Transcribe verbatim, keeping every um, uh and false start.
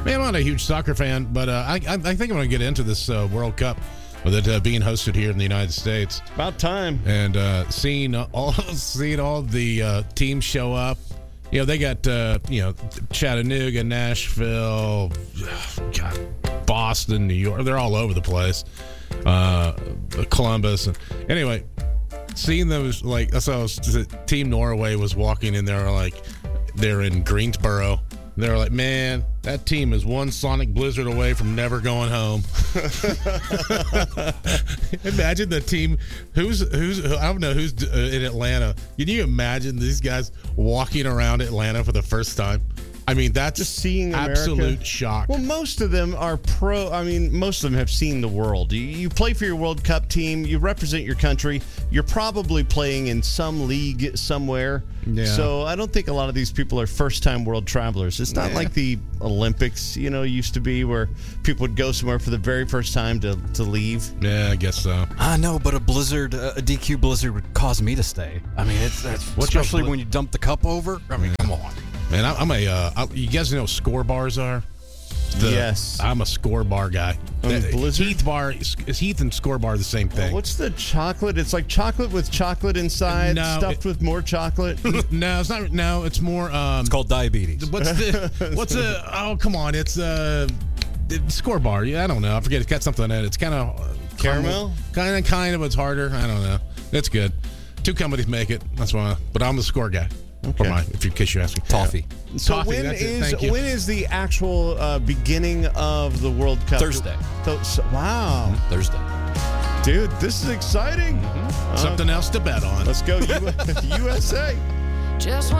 Man, I'm not a huge soccer fan, but uh, I, I I think I'm going to get into this uh, World Cup with it uh, being hosted here in the United States. About time. And uh, seeing all seeing all the uh, teams show up. You know, they got, uh, you know, Chattanooga, Nashville, God, Boston, New York. They're all over the place. Uh, Columbus. And anyway, seeing those, like, I saw Team Norway was walking in there, like, they're in Greensboro. They're like, man, that team is one sonic blizzard away from never going home. Imagine the team who's who's I don't know who's in Atlanta. Can you imagine these guys walking around Atlanta for the first time? I mean, that's just seeing America. Absolute shock. Well, most of them are pro. I mean, most of them have seen the world. You, you play for your World Cup team. You represent your country. You're probably playing in some league somewhere. Yeah. So I don't think a lot of these people are first-time world travelers. It's not yeah. like the Olympics, you know, used to be where people would go somewhere for the very first time to, to leave. Yeah, I guess so. I know, but a blizzard, a D Q blizzard would cause me to stay. I mean, it's, it's especially bl- when you dump the cup over. I mean, come on. Man, I'm a. Uh, I, you guys know what score bars are? The, yes. I'm a score bar guy. Um, The- Blizzard? Heath bar is Heath and score bar the same thing. What's the chocolate? It's like chocolate with chocolate inside, No, stuffed it- with more chocolate. no, it's not. No, it's more. Um, It's called diabetes. What's the? What's the? Oh, come on! It's uh, the score bar. Yeah, I don't know. I forget. It's got something in it. It's kind of uh, Caramel? Kind of, kind of. It's harder. I don't know. It's good. Two companies make it. That's why. But I'm the score guy. Okay. For my, if you, in case you're asking. Toffee. So Toffee, when that's it. is Thank you. when is the actual uh, beginning of the World Cup? Thursday. Th- so- wow, Thursday. dude, this is exciting. Uh, Something else to bet on. let's go U- U S A. Just